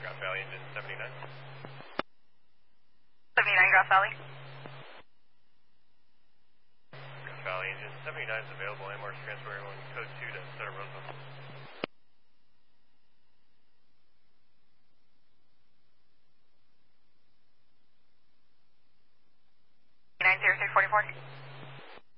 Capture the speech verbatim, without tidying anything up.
Grass Valley engine seventy-nine. seventy-nine Grass Valley. Grass Valley engine seventy-nine is available. A M R is transferring on code two to Center Roosevelt. nine zero three four four.